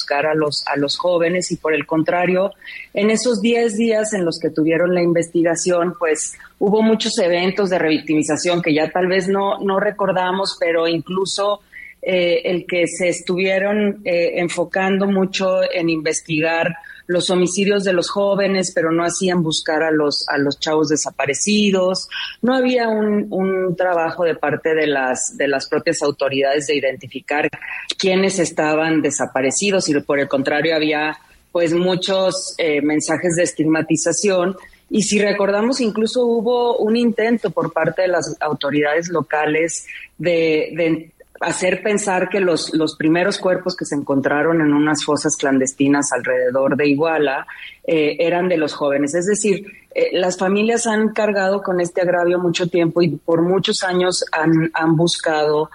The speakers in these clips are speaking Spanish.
buscar a los jóvenes, y por el contrario, en esos 10 días en los que tuvieron la investigación, pues hubo muchos eventos de revictimización que ya tal vez no recordamos, pero incluso el que se estuvieron enfocando mucho en investigar los homicidios de los jóvenes, pero no hacían buscar a los chavos desaparecidos. No había un trabajo de parte de las propias autoridades de identificar quiénes estaban desaparecidos, y por el contrario había pues muchos mensajes de estigmatización. Y si recordamos, incluso hubo un intento por parte de las autoridades locales de hacer pensar que los primeros cuerpos que se encontraron en unas fosas clandestinas alrededor de Iguala eran de los jóvenes. Es decir, las familias han cargado con este agravio mucho tiempo, y por muchos años han buscado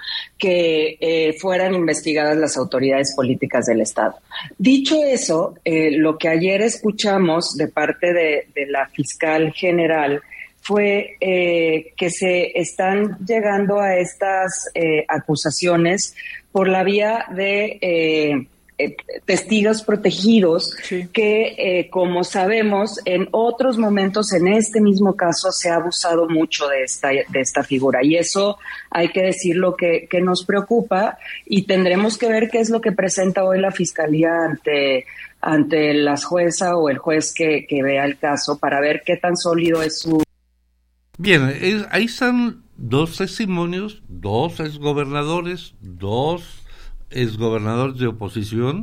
que fueran investigadas las autoridades políticas del Estado. Dicho eso, lo que ayer escuchamos de parte de la fiscal general fue que se están llegando a estas acusaciones por la vía de testigos protegidos, sí, que como sabemos en otros momentos en este mismo caso se ha abusado mucho de esta figura, y eso hay que decirlo que nos preocupa, y tendremos que ver qué es lo que presenta hoy la Fiscalía ante la jueza o el juez que vea el caso, para ver qué tan sólido es su... Bien, ahí están dos testimonios, dos exgobernadores, dos exgobernadores de oposición,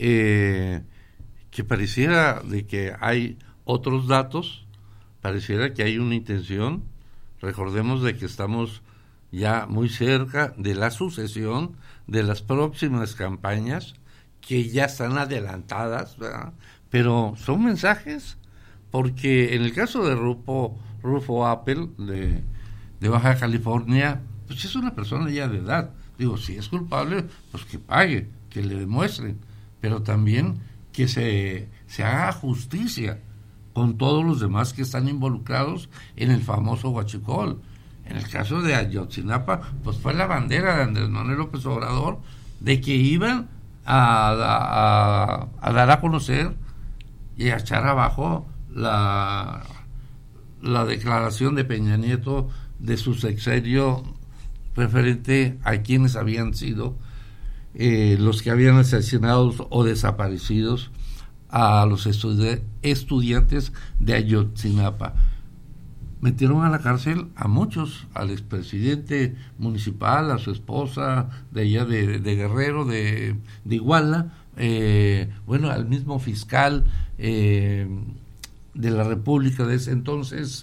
que pareciera de que hay otros datos, pareciera que hay una intención. Recordemos de que estamos ya muy cerca de la sucesión de las próximas campañas, que ya están adelantadas, ¿verdad? Pero son mensajes, porque en el caso de Rufo Appel, de Baja California, pues es una persona ya de edad. Digo, si es culpable, pues que pague, que le demuestren, pero también que se haga justicia con todos los demás que están involucrados en el famoso huachicol. En el caso de Ayotzinapa, pues fue la bandera de Andrés Manuel López Obrador de que iban a dar a conocer y a echar abajo la declaración de Peña Nieto de su sexenio referente a quienes habían sido los que habían asesinado o desaparecidos a los estudiantes de Ayotzinapa. Metieron a la cárcel a muchos, al expresidente municipal, a su esposa de allá de Guerrero, de Iguala, bueno, al mismo fiscal de la República de ese entonces,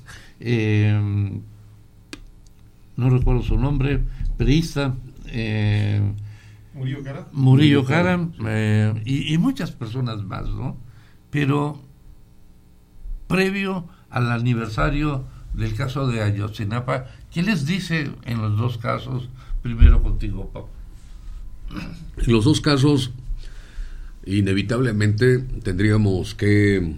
no recuerdo su nombre, periodista, Murillo Karam, y muchas personas más, ¿no? Pero previo al aniversario del caso de Ayotzinapa, ¿qué les dice en los dos casos? Primero contigo, Paco. En los dos casos, inevitablemente tendríamos que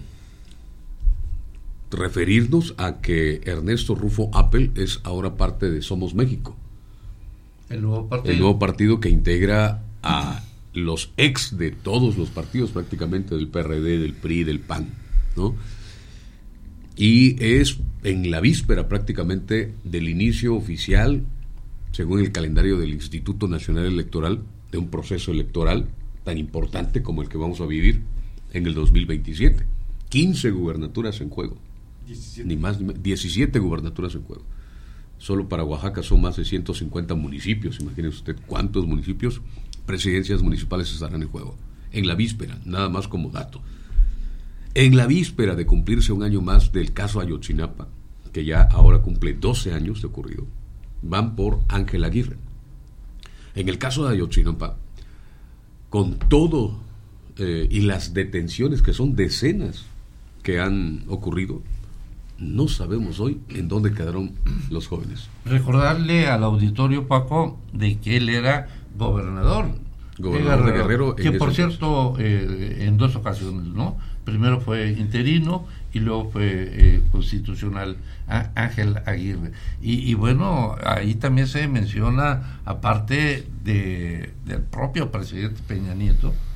referirnos a que Ernesto Rufo Appel es ahora parte de Somos México, el nuevo partido que integra a los ex de todos los partidos prácticamente, del PRD, del PRI, del PAN, ¿no? Y es en la víspera prácticamente del inicio oficial, según el calendario del Instituto Nacional Electoral, de un proceso electoral tan importante como el que vamos a vivir en el 2027. 15 gubernaturas en juego. 17. Ni más ni menos, 17 gubernaturas en juego. Solo para Oaxaca son más de 150 municipios. Imagínense usted cuántos municipios, presidencias municipales estarán en juego. En la víspera, nada más como dato. En la víspera de cumplirse un año más del caso Ayotzinapa, que ya ahora cumple 12 años de ocurrido, van por Ángel Aguirre. En el caso de Ayotzinapa, con todo y las detenciones, que son decenas que han ocurrido, no sabemos hoy en dónde quedaron los jóvenes. Recordarle al auditorio, Paco, de que él era gobernador de Guerrero, que por cierto, en dos ocasiones, ¿no? Primero fue interino y luego fue constitucional, Ángel Aguirre. Y bueno, ahí también se menciona, aparte del propio presidente Peña Nieto,